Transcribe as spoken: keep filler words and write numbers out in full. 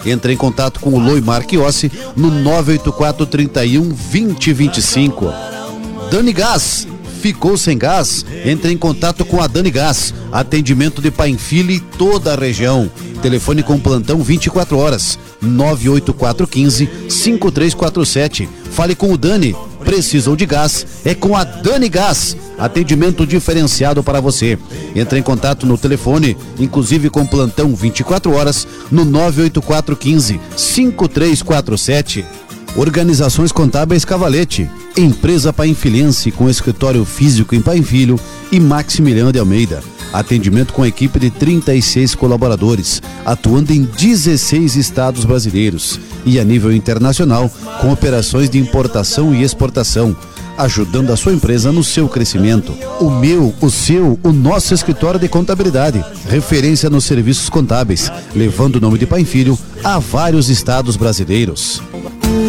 Entre em contato com o Loimar Chiossi no nove oito quatro, trinta e um, vinte, vinte e cinco. Dani Gás. Ficou sem gás? Entre em contato com a Dani Gás. Atendimento de Painfilho e toda a região. Telefone com plantão vinte e quatro horas. nove oito quatro, quinze, cinco três quatro sete. Fale com o Dani. Precisou de gás? É com a Dani Gás. Atendimento diferenciado para você. Entre em contato no telefone, inclusive com plantão vinte e quatro horas, no nove oito quatro, quinze, cinco três quatro sete. Organizações Contábeis Cavalete, empresa painfilhense com escritório físico em Painfilho e Maximiliano de Almeida. Atendimento com equipe de trinta e seis colaboradores, atuando em dezesseis estados brasileiros e a nível internacional, com operações de importação e exportação, ajudando a sua empresa no seu crescimento. O meu, o seu, o nosso escritório de contabilidade, referência nos serviços contábeis, levando o nome de Painfilho a vários estados brasileiros.